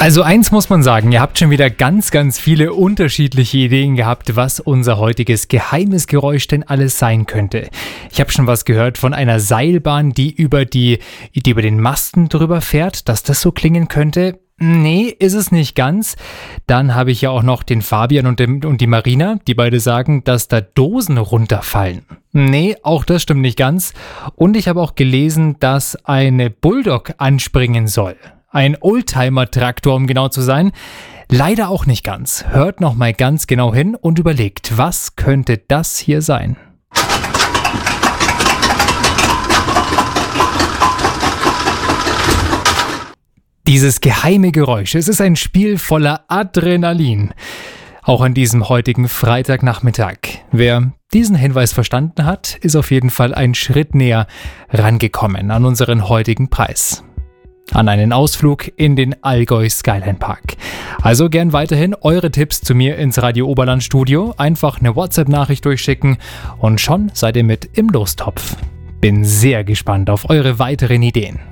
Also eins muss man sagen, ihr habt schon wieder ganz viele unterschiedliche Ideen gehabt, was unser heutiges geheimes Geräusch denn alles sein könnte. Ich habe schon was gehört von einer Seilbahn, die über den Masten drüber fährt, dass das so klingen könnte. Nee, ist es nicht ganz. Dann habe ich ja auch noch den Fabian und die Marina, die beide sagen, dass da Dosen runterfallen. Nee, auch das stimmt nicht ganz. Und ich habe auch gelesen, dass eine Bulldog anspringen soll. Ein Oldtimer-Traktor, um genau zu sein. Leider auch nicht ganz. Hört noch mal ganz genau hin und überlegt, was könnte das hier sein? Dieses geheime Geräusch, es ist ein Spiel voller Adrenalin. Auch an diesem heutigen Freitagnachmittag. Wer diesen Hinweis verstanden hat, ist auf jeden Fall einen Schritt näher rangekommen an unseren heutigen Preis. An einen Ausflug in den Allgäu Skyline Park. Also gern weiterhin eure Tipps zu mir ins Radio Oberland Studio. Einfach eine WhatsApp-Nachricht durchschicken und schon seid ihr mit im Lostopf. Bin sehr gespannt auf eure weiteren Ideen.